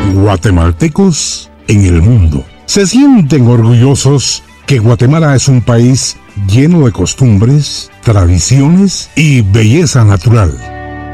guatemaltecos en el mundo. Se sienten orgullosos que Guatemala es un país lleno de costumbres, tradiciones y belleza natural.